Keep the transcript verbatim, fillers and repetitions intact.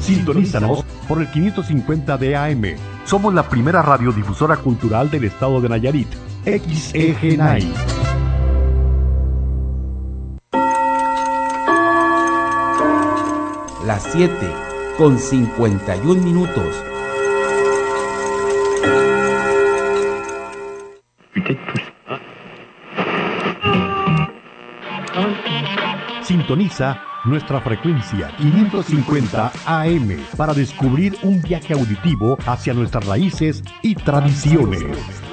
Sintonízanos por el quinientos cincuenta de A M. Somos la primera radiodifusora cultural del estado de Nayarit, X E G N A I. Las siete con cincuenta y un minutos. Sintoniza nuestra frecuencia quinientos cincuenta A M para descubrir un viaje auditivo hacia nuestras raíces y tradiciones.